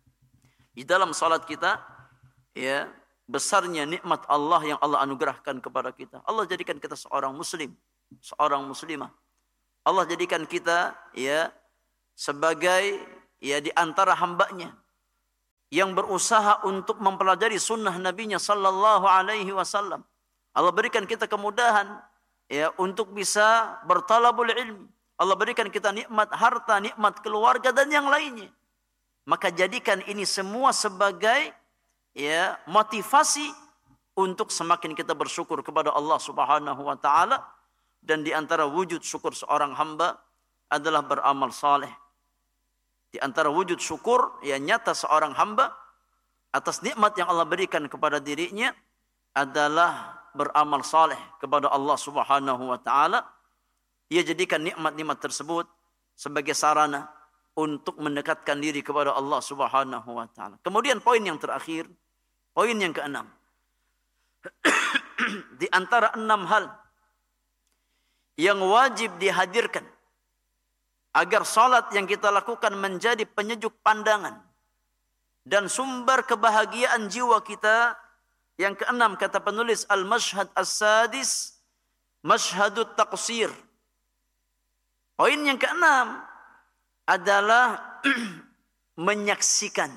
di dalam salat kita, ya, besarnya nikmat Allah yang Allah anugerahkan kepada kita. Allah jadikan kita seorang muslim, seorang muslimah. Allah jadikan kita, ya, sebagai, ya, di antara hamba-Nya yang berusaha untuk mempelajari sunnah Nabi-Nya sallallahu alaihi wasallam. Allah berikan kita kemudahan, ya, untuk bisa bertalabul ilmi, Allah berikan kita nikmat harta, nikmat keluarga dan yang lainnya. Maka jadikan ini semua sebagai motivasi untuk semakin kita bersyukur kepada Allah Subhanahu wa taala. Dan di antara wujud syukur seorang hamba adalah beramal saleh. Di antara wujud syukur yang nyata seorang hamba atas nikmat yang Allah berikan kepada dirinya adalah beramal saleh kepada Allah Subhanahu wa taala. Ia jadikan nikmat-nikmat tersebut sebagai sarana untuk mendekatkan diri kepada Allah Subhanahu wa taala. Kemudian poin yang terakhir, poin yang keenam. Di antara 6 hal yang wajib dihadirkan agar salat yang kita lakukan menjadi penyejuk pandangan dan sumber kebahagiaan jiwa kita. Yang keenam, kata penulis, al-mashhad as-sadis, mashhadut taqsir. Poin yang keenam adalah menyaksikan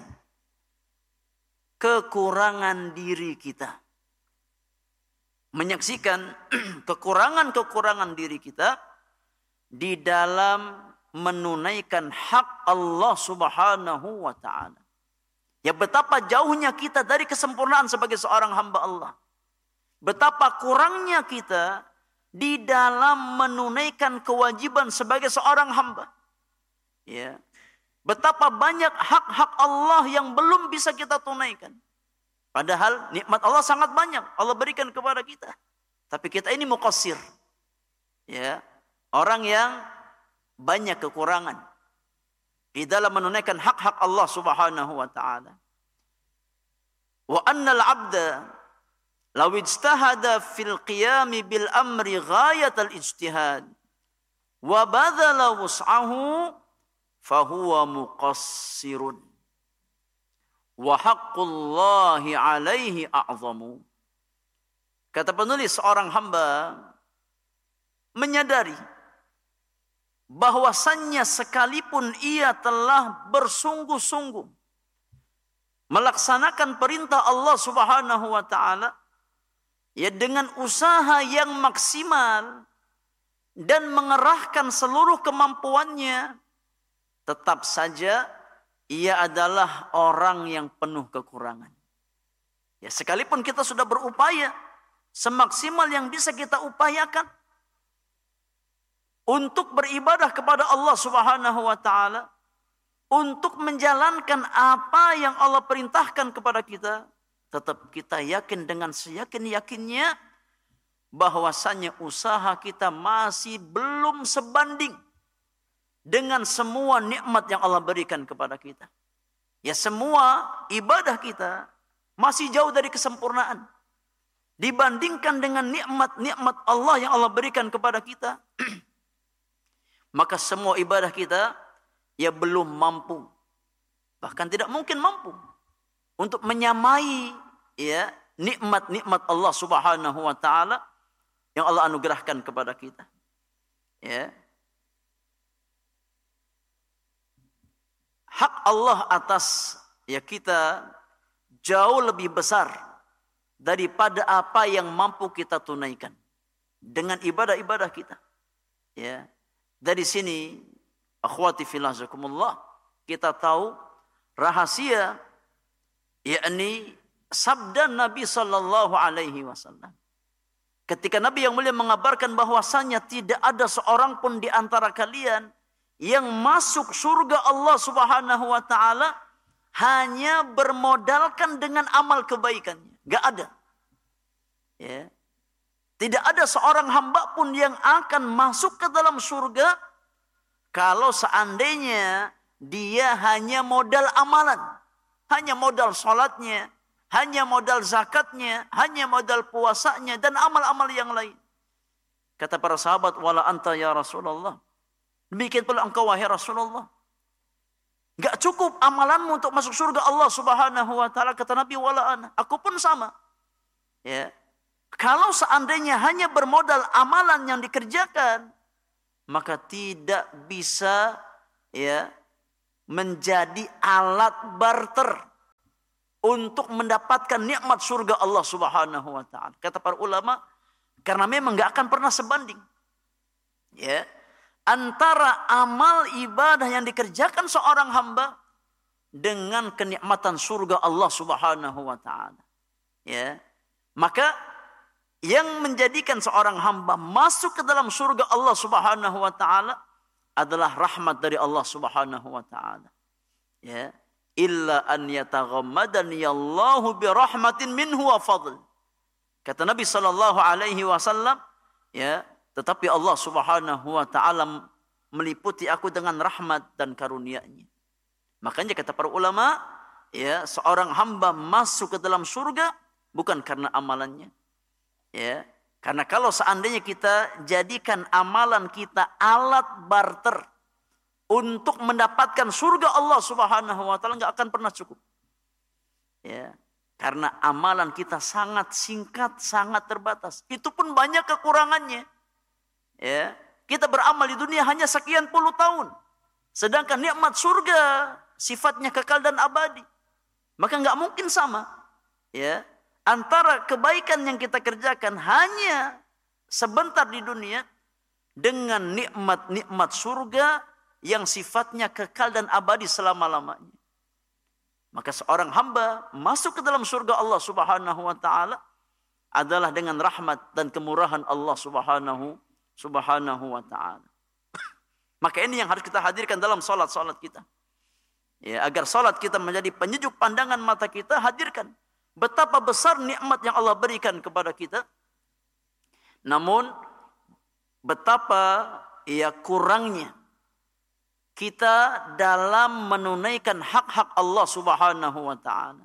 kekurangan diri kita. Menyaksikan kekurangan-kekurangan diri kita di dalam menunaikan hak Allah Subhanahu wa taala. Ya, betapa jauhnya kita dari kesempurnaan sebagai seorang hamba Allah. Betapa kurangnya kita di dalam menunaikan kewajiban sebagai seorang hamba. Ya. Betapa banyak hak-hak Allah yang belum bisa kita tunaikan. Padahal nikmat Allah sangat banyak Allah berikan kepada kita. Tapi kita ini muqassir. Ya, orang yang banyak kekurangan di dalam menunaikan hak-hak Allah Subhanahu wa taala. Wa annal 'abda law ijtahada fil qiyam bil amri ghayatal ijtihad wa badala wus'ahu fahuwa muqassirun wa haqqullahi alaihi a'zamu. Kata penulis, seorang hamba menyadari bahwasannya sekalipun ia telah bersungguh-sungguh melaksanakan perintah Allah Subhanahu wa taala, ya, dengan usaha yang maksimal dan mengerahkan seluruh kemampuannya, tetap saja ia adalah orang yang penuh kekurangan. Ya, sekalipun kita sudah berupaya semaksimal yang bisa kita upayakan untuk beribadah kepada Allah Subhanahu wa taala, untuk menjalankan apa yang Allah perintahkan kepada kita, tetap kita yakin dengan seyakin-yakinnya bahwasannya usaha kita masih belum sebanding dengan semua nikmat yang Allah berikan kepada kita. Ya, semua ibadah kita masih jauh dari kesempurnaan. Dibandingkan dengan nikmat-nikmat Allah yang Allah berikan kepada kita, maka semua ibadah kita ya belum mampu, bahkan tidak mungkin mampu untuk menyamai ya nikmat-nikmat Allah Subhanahu wa taala yang Allah anugerahkan kepada kita. Ya. Hak Allah atas ya kita jauh lebih besar daripada apa yang mampu kita tunaikan dengan ibadah-ibadah kita. Ya. Dari sini, akhwati fillah jazakumullah, kita tahu rahasia, yakni sabda Nabi sallallahu alaihi wasallam. Ketika Nabi yang mulia mengabarkan bahwasanya tidak ada seorang pun di antara kalian yang masuk surga Allah Subhanahu wa taala hanya bermodalkan dengan amal kebaikannya. Enggak ada. Ya. Tidak ada seorang hamba pun yang akan masuk ke dalam surga kalau seandainya dia hanya modal amalan, hanya modal salatnya, hanya modal zakatnya, hanya modal puasanya dan amal-amal yang lain. Kata para sahabat, wala anta ya Rasulullah. Demikian pula engkau wahai Rasulullah. Enggak cukup amalanmu untuk masuk surga Allah Subhanahu wa taala. Kata Nabi, wala ana. Aku pun sama. Ya. Kalau seandainya hanya bermodal amalan yang dikerjakan, maka tidak bisa ya menjadi alat barter untuk mendapatkan nikmat surga Allah Subhanahu wa taala. Kata para ulama, karena memang enggak akan pernah sebanding. Ya. antara amal ibadah yang dikerjakan seorang hamba dengan kenikmatan surga Allah Subhanahu wa taala. Ya. Maka yang menjadikan seorang hamba masuk ke dalam surga Allah Subhanahu wa taala adalah rahmat dari Allah Subhanahu wa taala. Ya. Illa an yataghammadani Allahu bi rahmatin minhu wa fadl. Kata Nabi sallallahu alaihi wasallam, ya, tetapi Allah Subhanahu wa taala meliputi aku dengan rahmat dan karunia-Nya. Makanya kata para ulama, ya, seorang hamba masuk ke dalam surga bukan karena amalannya. Ya, karena kalau seandainya kita jadikan amalan kita alat barter untuk mendapatkan surga Allah Subhanahu wa taala, enggak akan pernah cukup. Ya. Karena amalan kita sangat singkat, sangat terbatas. Itu pun banyak kekurangannya. Ya, kita beramal di dunia hanya sekian puluh tahun. Sedangkan nikmat surga sifatnya kekal dan abadi. Maka enggak mungkin sama. Ya, antara kebaikan yang kita kerjakan hanya sebentar di dunia dengan nikmat-nikmat surga yang sifatnya kekal dan abadi selama-lamanya. Maka seorang hamba masuk ke dalam surga Allah Subhanahu wa taala adalah dengan rahmat dan kemurahan Allah Subhanahu wa taala. Maka ini yang harus kita hadirkan dalam salat-salat kita. Ya, agar salat kita menjadi penyejuk pandangan mata kita, hadirkan betapa besar nikmat yang Allah berikan kepada kita. Namun betapa kurangnya kita dalam menunaikan hak-hak Allah Subhanahu wa taala.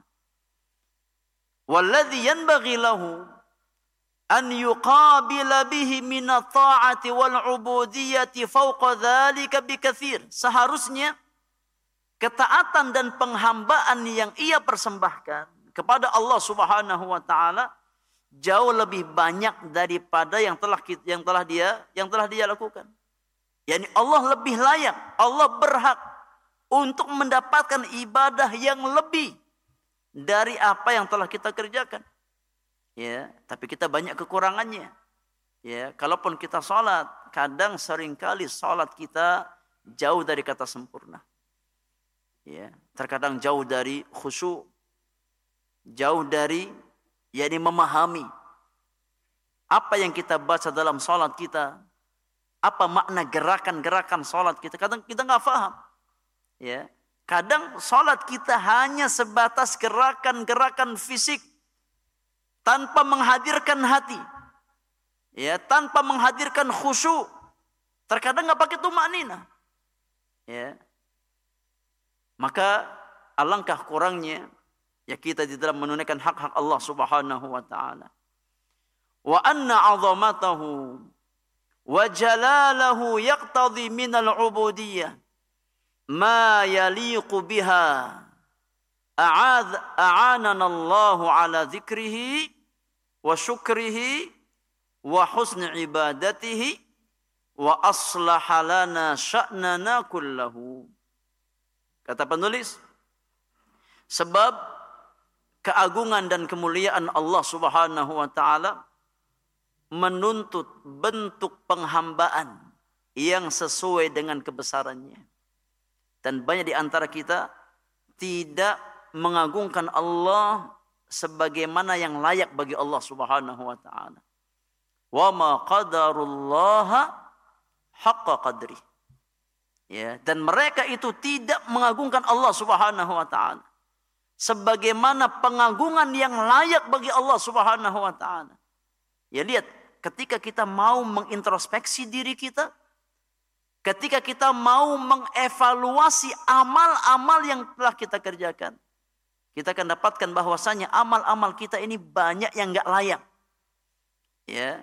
Walladzi yanbaghi lahu an yuqabila bihi min at-ta'ati wal 'ubudiyyati fawqa dzalika bikatsir. Seharusnya ketaatan dan penghambaan yang ia persembahkan kepada Allah Subhanahu wa taala jauh lebih banyak daripada yang telah dia lakukan. Yani Allah lebih layak, Allah berhak untuk mendapatkan ibadah yang lebih dari apa yang telah kita kerjakan. Ya, tapi kita banyak kekurangannya. Ya, kalaupun kita salat, kadang seringkali salat kita jauh dari kata sempurna. Ya, terkadang jauh dari khusyuk, jauh dari memahami apa yang kita baca dalam salat kita. Apa makna gerakan-gerakan salat kita? Kadang kita nggak paham. Ya, kadang salat kita hanya sebatas gerakan-gerakan fisik tanpa menghadirkan hati. Ya, tanpa menghadirkan khusyuk. Terkadang nggak pakai tumakninah. Ya. Maka alangkah kurangnya ya kita di dalam menunaikan hak-hak Allah Subhanahu wa taala. Wa anna 'azamatahu wa jalalahu yaqtadi minal ubudiyyah ma yaliqu biha a'anana Allahu ala dzikrihi wa syukrihi wa husni ibadatihi wa aslaha lana sya'nana kullahu. Kata penulis, sebab keagungan dan kemuliaan Allah Subhanahu wa taala menuntut bentuk penghambaan yang sesuai dengan kebesarannya. Dan banyak di antara kita tidak mengagungkan Allah sebagaimana yang layak bagi Allah Subhanahu wa taala. Wa ma qadarullaha haqqa qadri. Ya, dan mereka itu tidak mengagungkan Allah Subhanahu wa taala sebagaimana pengagungan yang layak bagi Allah Subhanahu wa taala. Ya, lihat, ketika kita mau mengintrospeksi diri kita, ketika kita mau mengevaluasi amal-amal yang telah kita kerjakan, kita akan dapatkan bahwasanya amal-amal kita ini banyak yang enggak layak. Ya.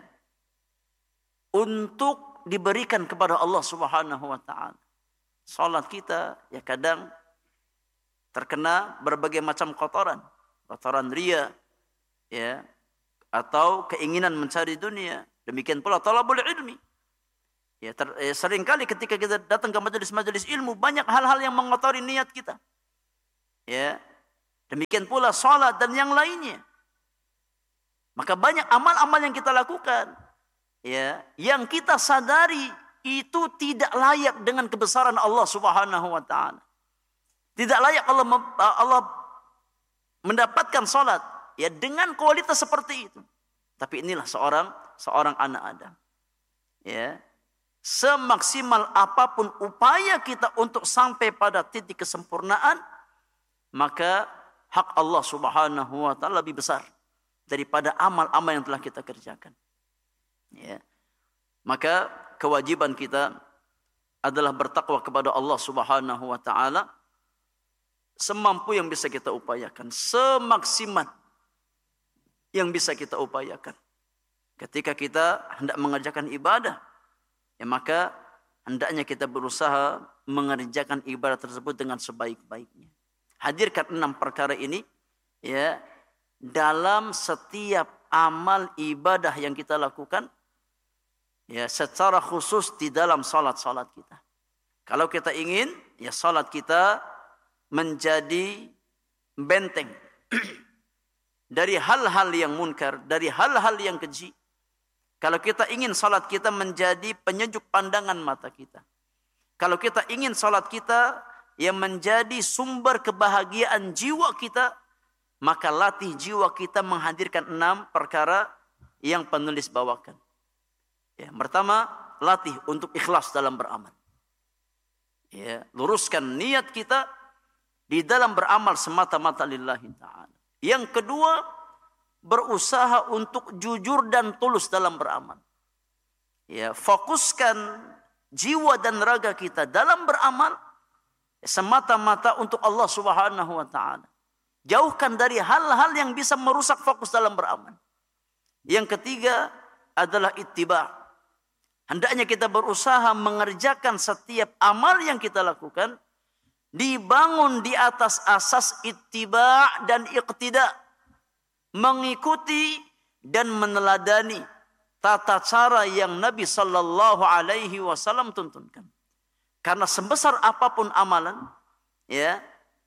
Untuk diberikan kepada Allah Subhanahu wa taala. Salat kita ya kadang terkena berbagai macam kotoran, kotoran riya, ya, atau keinginan mencari dunia. Demikian pula talabul ilmi. Ya, seringkali ketika kita datang ke majelis-majelis ilmu banyak hal-hal yang mengotori niat kita. Ya. Demikian pula salat dan yang lainnya. Maka banyak amal-amal yang kita lakukan, ya, yang kita sadari itu tidak layak dengan kebesaran Allah Subhanahu wa taala. Tidak layak Allah mendapatkan salat ya dengan kualitas seperti itu. Tapi inilah seorang anak Adam. Ya. Semaksimal apapun upaya kita untuk sampai pada titik kesempurnaan, maka hak Allah Subhanahu wa taala lebih besar daripada amal-amal yang telah kita kerjakan. Ya. Maka kewajiban kita adalah bertakwa kepada Allah Subhanahu wa taala semampu yang bisa kita upayakan, semaksimal yang bisa kita upayakan. Ketika kita hendak mengerjakan ibadah, ya maka hendaknya kita berusaha mengerjakan ibadah tersebut dengan sebaik-baiknya. Hadirkan 6 perkara ini ya dalam setiap amal ibadah yang kita lakukan, ya secara khusus di dalam salat-salat kita. Kalau kita ingin ya salat kita menjadi benteng dari hal-hal yang munkar, dari hal-hal yang keji. Kalau kita ingin salat kita menjadi penyejuk pandangan mata kita. Kalau kita ingin salat kita yang menjadi sumber kebahagiaan jiwa kita, maka latih jiwa kita menghadirkan 6 perkara yang penulis bawakan. Ya, pertama, latih untuk ikhlas dalam beramal. Ya, luruskan niat kita di dalam beramal semata-mata lillahi ta'ala. Yang kedua, berusaha untuk jujur dan tulus dalam beramal. Ya, fokuskan jiwa dan raga kita dalam beramal semata-mata untuk Allah Subhanahu wa taala. Jauhkan dari hal-hal yang bisa merusak fokus dalam beramal. Yang ketiga adalah ittiba'. Hendaknya kita berusaha mengerjakan setiap amal yang kita lakukan dibangun di atas asas ittiba' dan iqtida'. Mengikuti dan meneladani tata cara yang Nabi sallallahu alaihi wasallam tuntunkan. Karena sebesar apapun amalan, ya,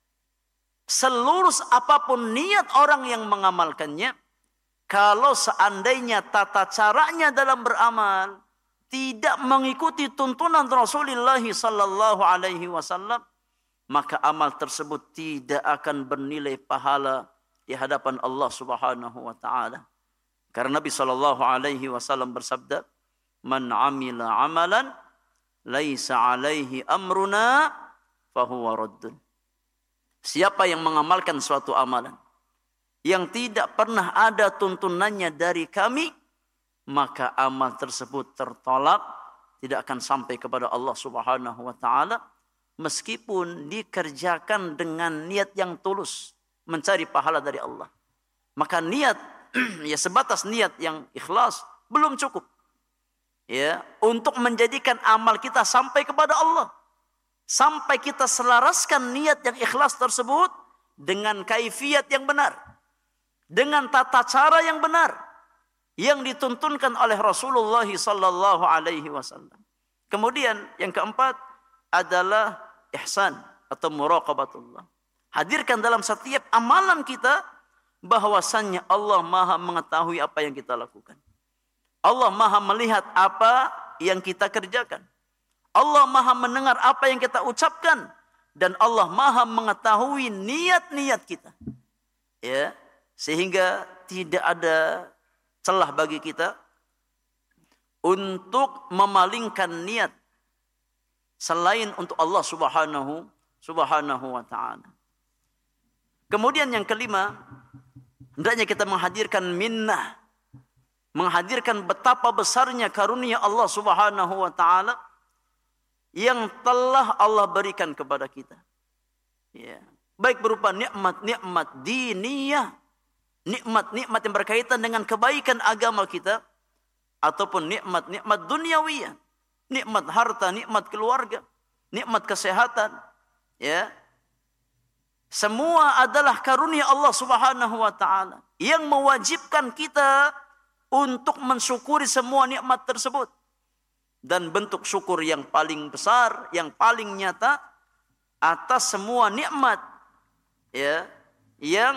selurus apapun niat orang yang mengamalkannya, kalau seandainya tata caranya dalam beramal tidak mengikuti tuntunan Rasulullah sallallahu alaihi wasallam, maka amal tersebut tidak akan bernilai pahala di hadapan Allah Subhanahu wa taala. Karena Nabi sallallahu alaihi wasallam bersabda, "Man 'amila 'amalan laisa 'alaihi amruna fahuwa raddun." Siapa yang mengamalkan suatu amalan yang tidak pernah ada tuntunannya dari kami, maka amal tersebut tertolak, tidak akan sampai kepada Allah Subhanahu wa taala meskipun dikerjakan dengan niat yang tulus, mencari pahala dari Allah. Maka niat ya sebatas niat yang ikhlas belum cukup. Ya, untuk menjadikan amal kita sampai kepada Allah. Sampai kita selaraskan niat yang ikhlas tersebut dengan kaifiat yang benar. Dengan tata cara yang benar yang dituntunkan oleh Rasulullah sallallahu alaihi wasallam. Kemudian yang keempat adalah ihsan atau muraqabatullah. Hadirkan dalam setiap amalan kita bahwasannya Allah Maha mengetahui apa yang kita lakukan. Allah Maha melihat apa yang kita kerjakan. Allah Maha mendengar apa yang kita ucapkan dan Allah Maha mengetahui niat-niat kita. Ya, sehingga tidak ada celah bagi kita untuk memalingkan niat selain untuk Allah Subhanahu wa taala. Kemudian yang kelima, hendaknya kita menghadirkan minnah, menghadirkan betapa besarnya karunia Allah Subhanahu wa taala yang telah Allah berikan kepada kita. Ya, baik berupa nikmat-nikmat diniyah, nikmat-nikmat yang berkaitan dengan kebaikan agama kita, ataupun nikmat-nikmat duniawiyah, nikmat harta, nikmat keluarga, nikmat kesehatan, ya. Semua adalah karunia Allah Subhanahu wa taala yang mewajibkan kita untuk mensyukuri semua nikmat tersebut. Dan bentuk syukur yang paling besar, yang paling nyata atas semua nikmat, ya, yang